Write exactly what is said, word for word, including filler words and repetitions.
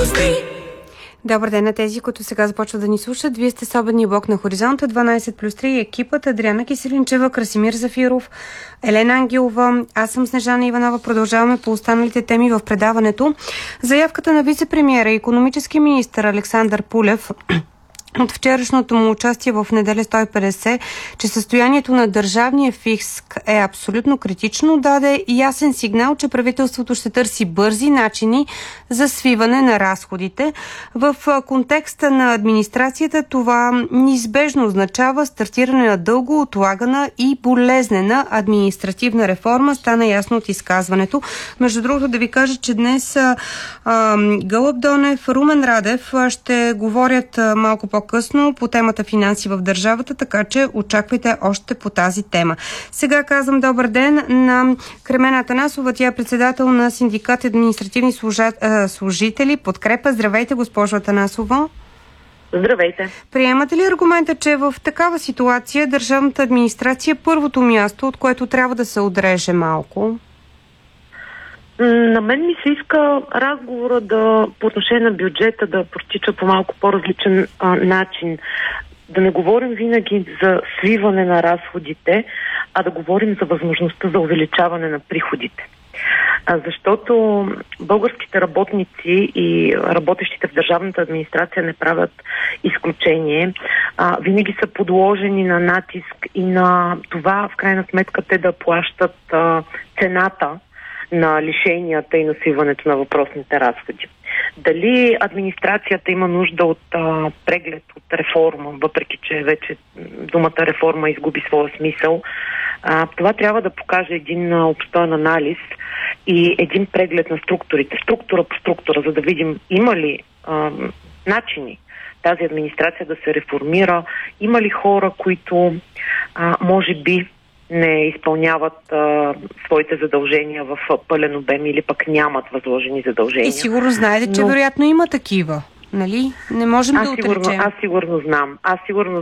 Добър ден на тези, които сега започват да ни слушат. Вие сте с обедния блок на Хоризонта дванайсет плюс три, екипът Адриана Киселинчева, Красимир Зафиров, Елена Ангелова, аз съм Снежана Иванова. Продължаваме по останалите теми в предаването. Заявката на вице-премиера и икономически министър Александър Пулев от вчерашното му участие в Неделя сто и петдесет, че състоянието на държавния фиск е абсолютно критично, даде ясен сигнал, че правителството ще търси бързи начини за свиване на разходите. В контекста на администрацията това неизбежно означава стартиране на дълго отлагана и болезнена административна реформа. Стана ясно от изказването. Между другото да ви кажа, че днес а, Гълъб Донев, Румен Радев ще говорят малко по късно по темата финанси в държавата, така че очаквайте още по тази тема. Сега казвам добър ден на Кремена Атанасова. Тя е председател на синдикат административни служители. Подкрепа. Здравейте, госпожо Атанасова. Здравейте. Приемате ли аргумента, че в такава ситуация държавната администрация е първото място, от което трябва да се отреже малко? На мен ми се иска разговора да, по отношение на бюджета да протича по малко по-различен а, начин. Да не говорим винаги за свиване на разходите, а да говорим за възможността за увеличаване на приходите. А, защото българските работници и работещите в държавната администрация не правят изключение. А, винаги са подложени на натиск и на това, в крайна сметка, те да плащат а, цената на лишенията и на свиването на въпросните разходи. Дали администрацията има нужда от а, преглед, от реформа, въпреки че вече думата реформа изгуби своя смисъл, а, това трябва да покаже един а, обстоен анализ и един преглед на структурите, структура по структура, за да видим има ли а, начини тази администрация да се реформира, има ли хора, които а, може би не изпълняват а, своите задължения в пълен обем или пък нямат възложени задължения. И сигурно знаете, че Но... вероятно има такива, нали? Не можем аз да сигурно, отречем. Аз сигурно знам. Аз сигурно